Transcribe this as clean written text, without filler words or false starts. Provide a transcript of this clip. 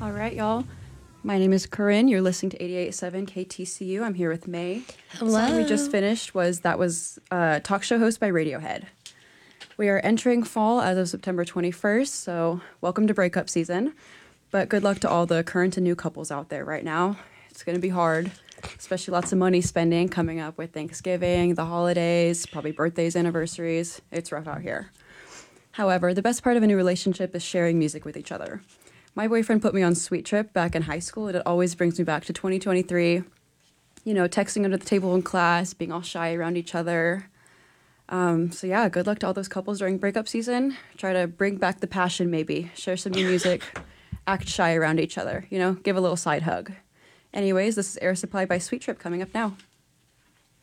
All right, y'all. My name is Corinne. You're listening to 88.7 KTCU. I'm here with May. Hello. The song we just finished was Talk Show Host by Radiohead. We are entering fall as of September 21st, so welcome to breakup season. But good luck to all the current and new couples out there right now. It's going to be hard, especially lots of money spending coming up with Thanksgiving, the holidays, probably birthdays, anniversaries. It's rough out here. However, the best part of a new relationship is sharing music with each other. My boyfriend put me on Sweet Trip back in high school, and it always brings me back to 2023. You know, texting under the table in class, being all shy around each other. So yeah, good luck to all those couples during breakup season. Try to bring back the passion maybe. Share some new music. Act shy around each other. You know, give a little side hug. Anyways, this is Air Supply by Sweet Trip coming up now.